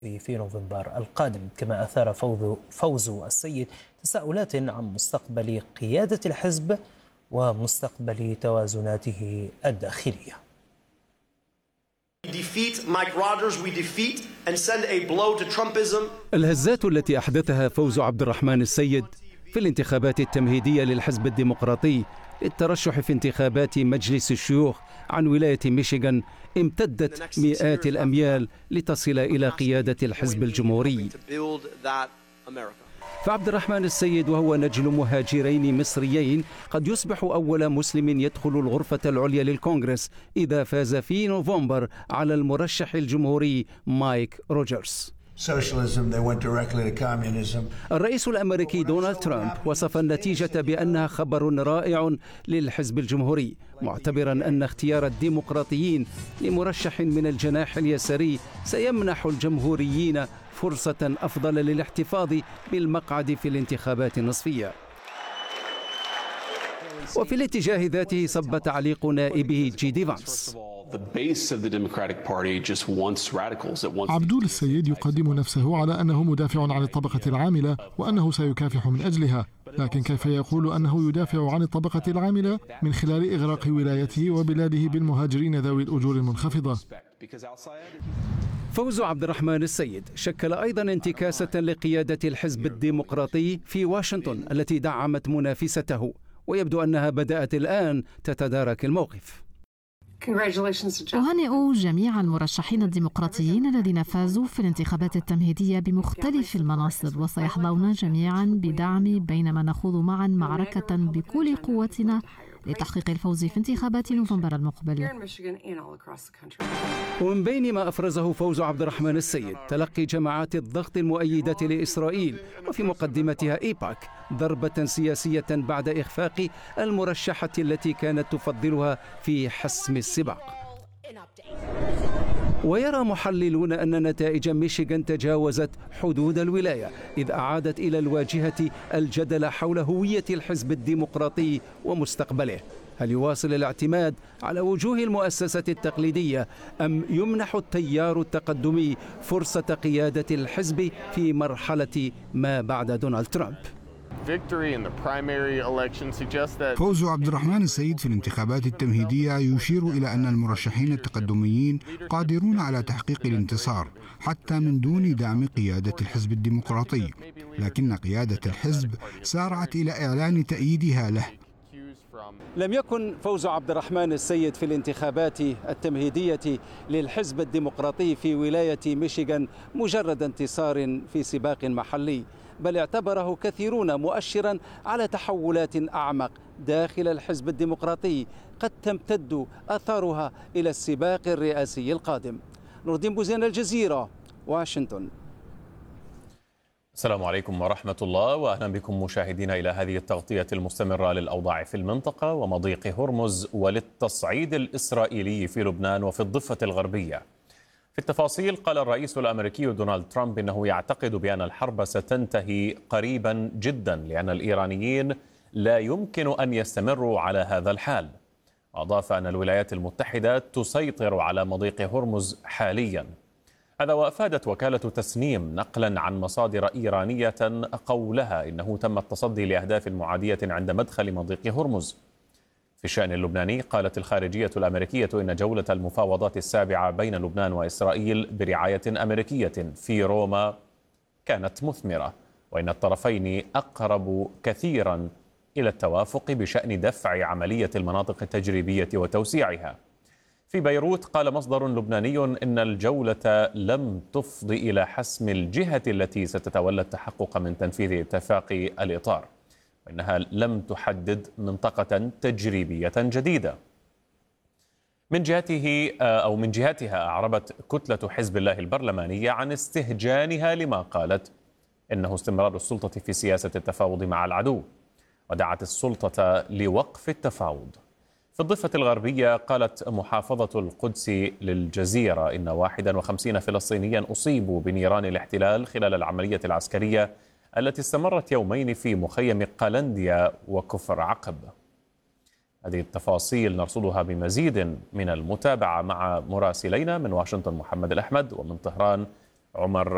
في نوفمبر القادم، كما أثار فوز السيد تساؤلات عن مستقبل قيادة الحزب ومستقبل توازناته الداخلية. الهزات التي أحدثها فوز عبد الرحمن السيد في الانتخابات التمهيدية للحزب الديمقراطي للترشح في انتخابات مجلس الشيوخ عن ولاية ميشيغان امتدت مئات الأميال لتصل إلى قيادة الحزب الجمهوري. فعبد الرحمن السيد وهو نجل مهاجرين مصريين قد يصبح أول مسلم يدخل الغرفة العليا للكونغرس إذا فاز في نوفمبر على المرشح الجمهوري مايك روجرز. الرئيس الأمريكي دونالد ترامب وصف النتيجة بأنها خبر رائع للحزب الجمهوري، معتبرا أن اختيار الديمقراطيين لمرشح من الجناح اليساري سيمنح الجمهوريين فرصة أفضل للاحتفاظ بالمقعد في الانتخابات النصفية. وفي الاتجاه ذاته صب تعليق نائبه جي دي فانس. عبدول السيد يقدم نفسه على أنه مدافع عن الطبقة العاملة وأنه سيكافح من أجلها، لكن كيف يقول أنه يدافع عن الطبقة العاملة من خلال إغراق ولايته وبلاده بالمهاجرين ذوي الأجور المنخفضة؟ فوز عبد الرحمن السيد شكل أيضا انتكاسة لقيادة الحزب الديمقراطي في واشنطن التي دعمت منافسته، ويبدو أنها بدأت الآن تتدارك الموقف. أهنئ جميع المرشحين الديمقراطيين الذين فازوا في الانتخابات التمهيدية بمختلف المناصب، وسيحظون جميعا بدعمي بينما نخوض معا معركة بكل قوتنا لتحقيق الفوز في انتخابات نوفمبر المقبل. ومن بين ما أفرزه فوز عبد الرحمن السيد تلقي جماعات الضغط المؤيدة لإسرائيل، وفي مقدمتها إيباك، ضربة سياسية بعد إخفاق المرشحة التي كانت تفضلها في حسم السباق. ويرى محللون أن نتائج ميشيغان تجاوزت حدود الولاية، إذ أعادت إلى الواجهة الجدل حول هوية الحزب الديمقراطي ومستقبله. هل يواصل الاعتماد على وجوه المؤسسة التقليدية أم يمنح التيار التقدمي فرصة قيادة الحزب في مرحلة ما بعد دونالد ترامب؟ فوز عبد الرحمن السيد في الانتخابات التمهيدية يشير إلى أن المرشحين التقدميين قادرون على تحقيق الانتصار حتى من دون دعم قيادة الحزب الديمقراطي، لكن قيادة الحزب سارعت إلى إعلان تأييدها له. لم يكن فوز عبد الرحمن السيد في الانتخابات التمهيدية للحزب الديمقراطي في ولاية ميشيغان مجرد انتصار في سباق محلي، بل اعتبره كثيرون مؤشرا على تحولات أعمق داخل الحزب الديمقراطي قد تمتد أثارها إلى السباق الرئاسي القادم. نور الدين بوزين، الجزيرة، واشنطن. السلام عليكم ورحمة الله، وأهلا بكم مشاهدينا إلى هذه التغطية المستمرة للأوضاع في المنطقة ومضيق هرمز وللتصعيد الإسرائيلي في لبنان وفي الضفة الغربية. في التفاصيل، قال الرئيس الأمريكي دونالد ترامب إنه يعتقد بأن الحرب ستنتهي قريبا جدا لأن الإيرانيين لا يمكن أن يستمروا على هذا الحال. وأضاف أن الولايات المتحدة تسيطر على مضيق هرمز حاليا. هذا وأفادت وكالة تسنيم نقلا عن مصادر إيرانية قولها إنه تم التصدي لأهداف معادية عند مدخل مضيق هرمز. في الشأن اللبناني، قالت الخارجية الأمريكية إن جولة المفاوضات السابعة بين لبنان وإسرائيل برعاية أمريكية في روما كانت مثمرة، وإن الطرفين أقرب كثيرا إلى التوافق بشأن دفع عملية المناطق التجريبية وتوسيعها. في بيروت، قال مصدر لبناني إن الجولة لم تفض إلى حسم الجهة التي ستتولى التحقق من تنفيذ اتفاق الإطار، وإنها لم تحدد منطقة تجريبية جديدة. من جهتها أعربت كتلة حزب الله البرلمانية عن استهجانها لما قالت إنه استمرار السلطة في سياسة التفاوض مع العدو، ودعت السلطة لوقف التفاوض. في الضفة الغربية، قالت محافظة القدس للجزيرة إن 51 فلسطينيا أصيبوا بنيران الاحتلال خلال العملية العسكرية التي استمرت يومين في مخيم قلنديا وكفر عقب. هذه التفاصيل نرصدها بمزيد من المتابعة مع مراسلينا من واشنطن محمد الأحمد، ومن طهران عمر